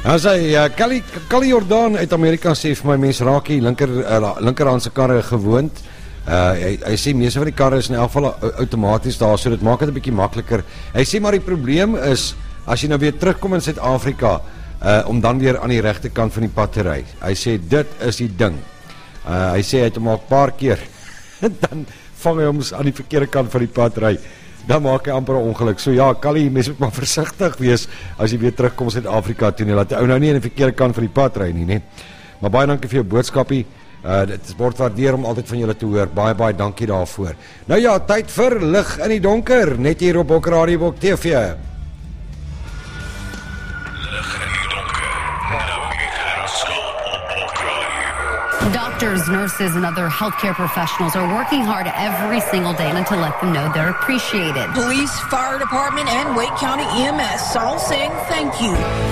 As hy, Kali Jordan uit Amerika sê vir my, mense raak hier linkerhand se karre gewoond. Hy sê meeste van die karre is in elk geval outomaties daar, so dit maak dit 'n bietjie makliker. Hy sê maar die probleem is, as jy nou weer terugkom in Suid-Afrika, om dan weer aan die regte kant van die pad te ry. Hy sê, dit is die ding. Hy sê, hy het hom al 'n paar keer, dan vang hy hom aan die verkeerde kant van die pad ry. Dan maak hy amper 'n ongeluk. So ja, Kali, mens moet maar versigtig wees as jy weer terugkom Suid-Afrika toe, laat jy ou nou nie aan die verkeerde kant van die pad ry nie, né? Maar baie dankie vir jou boodskapie. Dit word waardeer om altyd van julle te hoor. Baie dankie daarvoor. Nou ja, tyd vir lig in die donker, net hier op Bok Radio Bok TV. Doctors, nurses, and other healthcare professionals are working hard every single day to let them know they're appreciated. Police, fire department, and Wake County EMS all saying thank you.